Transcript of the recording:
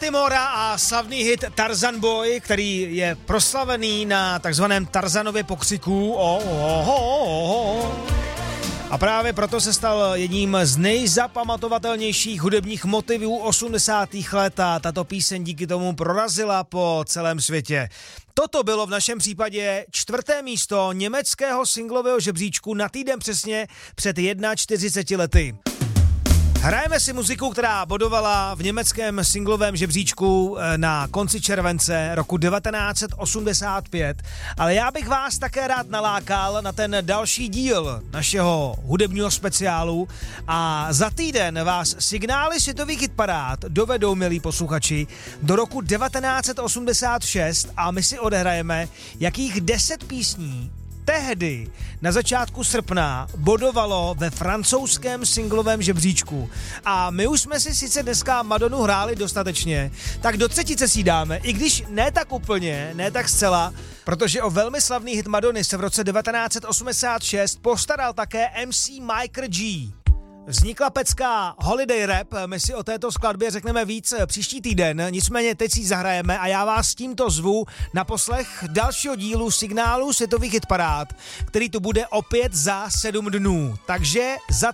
Mora a slavný hit Tarzan Boy, který je proslavený na takzvaném Tarzanově pokřiku. A právě proto se stal jedním z nejzapamatovatelnějších hudebních motivů 80. let a tato píseň díky tomu prorazila po celém světě. Toto bylo v našem případě 4. místo německého singlového žebříčku na týden přesně před 41 lety. Hrajeme si muziku, která bodovala v německém singlovém žebříčku na konci července roku 1985, ale já bych vás také rád nalákal na ten další díl našeho hudebního speciálu a za týden vás signály světových hitparád dovedou, milí posluchači, do roku 1986 a my si odehrajeme, jakých 10 písní tehdy na začátku srpna bodovalo ve francouzském singlovém žebříčku. A my už jsme si sice dneska Madonu hráli dostatečně, tak do třetice si dáme, i když ne tak úplně, ne tak zcela, protože o velmi slavný hit Madony se v roce 1986 postaral také MC Mike G. Vznikla pecka Holiday Rap, my si o této skladbě řekneme víc příští týden, nicméně teď si zahrajeme a já vás tímto zvu na poslech dalšího dílu signálu světových hitparád, který tu bude opět za 7 dnů. Takže za